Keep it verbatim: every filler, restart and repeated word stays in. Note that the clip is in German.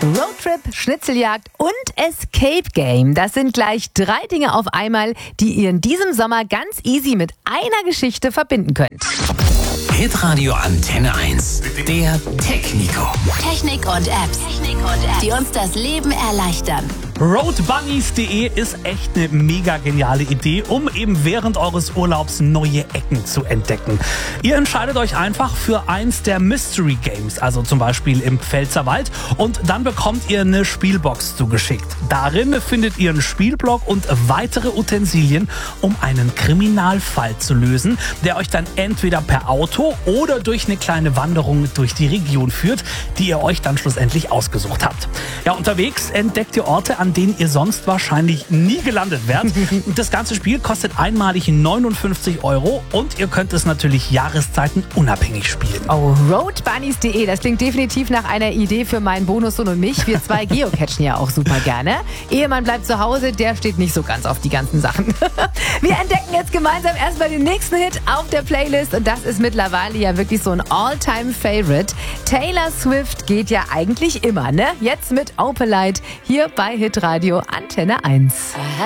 Roadtrip, Schnitzeljagd und Escape Game. Das sind gleich drei Dinge auf einmal, die ihr in diesem Sommer ganz easy mit einer Geschichte verbinden könnt. Hitradio Antenne eins. Der Technico. Technik und Apps, Technik und Apps, die uns das Leben erleichtern. roadbunnies punkt de ist echt eine mega geniale Idee, um eben während eures Urlaubs neue Ecken zu entdecken. Ihr entscheidet euch einfach für eins der Mystery Games, also zum Beispiel im Pfälzerwald, und dann bekommt ihr eine Spielbox zugeschickt. Darin findet ihr einen Spielblock und weitere Utensilien, um einen Kriminalfall zu lösen, der euch dann entweder per Auto oder durch eine kleine Wanderung durch die Region führt, die ihr euch dann schlussendlich ausgesucht habt. Ja, unterwegs entdeckt ihr Orte, an denen ihr sonst wahrscheinlich nie gelandet wärt. Das ganze Spiel kostet einmalig neunundfünfzig Euro und ihr könnt es natürlich Jahreszeiten unabhängig spielen. Oh, roadbunnies punkt de, das klingt definitiv nach einer Idee für meinen Bonussohn und mich. Wir zwei geocachen ja auch super gerne. Ehemann bleibt zu Hause, der steht nicht so ganz auf die ganzen Sachen. Wir entdecken jetzt gemeinsam erstmal den nächsten Hit auf der Playlist und das ist mittlerweile ja wirklich so ein All-Time-Favorite. Taylor Swift geht ja eigentlich immer, ne? Jetzt mit Opalite hier bei Hitradio Antenne eins.